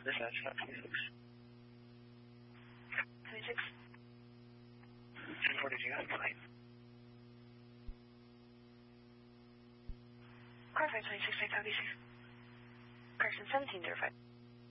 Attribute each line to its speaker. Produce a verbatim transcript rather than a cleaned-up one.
Speaker 1: Dispatch, not twenty-six.
Speaker 2: twenty-six.
Speaker 1: ten forty-two, have a flight.
Speaker 2: Car five twenty-six, nine seventy-six. Correction, seventeen zero five.